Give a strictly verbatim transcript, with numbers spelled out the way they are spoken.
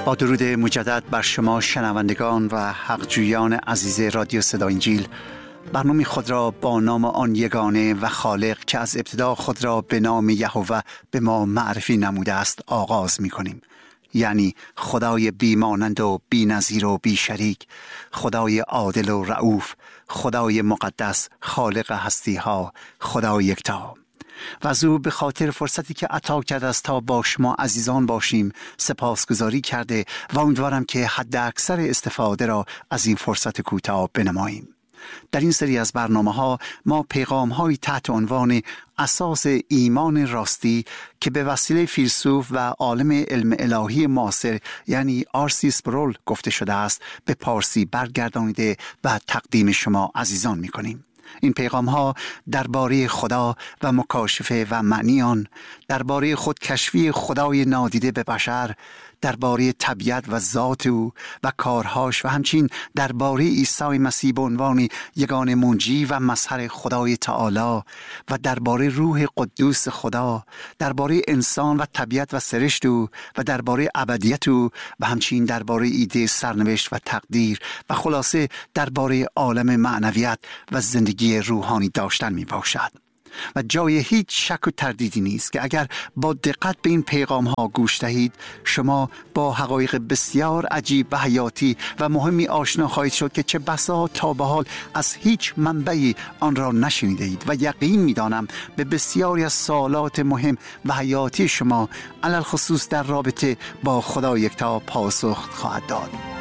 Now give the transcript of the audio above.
با درود مجدد بر شما شنوندگان و حقجویان عزیز رادیو صدای انجیل، برنامه خود را با نام آن یگانه و خالق که از ابتدا خود را به نام یهوه به ما معرفی نموده است آغاز می کنیم. یعنی خدای بیمانند و بی نظیر و بی شریک، خدای عادل و رؤوف، خدای مقدس، خالق هستی ها، خدای یکتا. و از او به خاطر فرصتی که عطا کرده است تا با شما عزیزان باشیم سپاسگزاری کرده و امیدوارم که حد اکثر استفاده را از این فرصت کوتاه بنماییم. در این سری از برنامه ها ما پیغام های تحت عنوان اساس ایمان راستی که به وسیله فیلسوف و عالم علم الهی معاصر یعنی آر سی سپرول گفته شده است به پارسی برگردانیده و تقدیم شما عزیزان می کنیم. این پیغام ها درباره خدا و مکاشفه و معنی آن، درباره خودکشفی خدای نادیده به بشر، درباره طبیعت و ذات او و کارهاش و همچنین درباره عیسی مسیح به عنوان یگانه منجی و مظهر خدای تعالی و درباره روح قدوس خدا، درباره انسان و طبیعت و سرشت او و درباره ابدیت او و همچنین درباره ایده سرنوشت و تقدیر و خلاصه درباره عالم معنویت و زندگی روحانی داشتن می باشد. و جای هیچ شک و تردیدی نیست که اگر با دقت به این پیغام ها گوش دهید شما با حقایق بسیار عجیب و حیاتی و مهمی آشنا خواهید شد که چه بسا تا به حال از هیچ منبعی آن را نشنیده اید و یقین می‌دانم به بسیاری از سوالات مهم و حیاتی شما علل خصوص در رابطه با خدای یکتا پاسخ خواهد داد.